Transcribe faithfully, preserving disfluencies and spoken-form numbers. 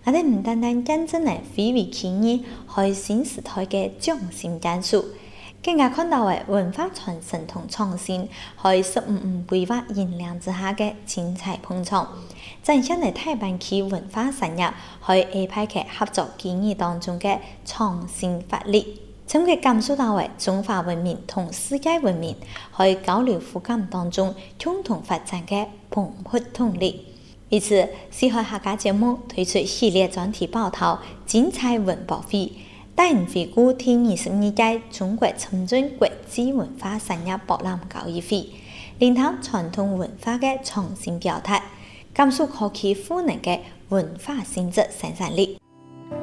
我哋唔單單見證了非遺企業喺新時代嘅匠心技術，更加看到嘅文化傳承同創新喺十五五規劃引領之下嘅精彩碰撞，展現了大灣區文化產業喺亞太嘅合作建議當中嘅創新發力。深刻感受到嘅中華文明同世界文明喺交流互鑑當中共同發展嘅蓬勃動力。因此，視海客家節目推出系列專題報道，精彩文博會，帶人回顧第二十二屆中國深圳國際文化產業博覽交易會，聆聽傳統文化嘅創新表達，感受科技賦能嘅文化性質生產力。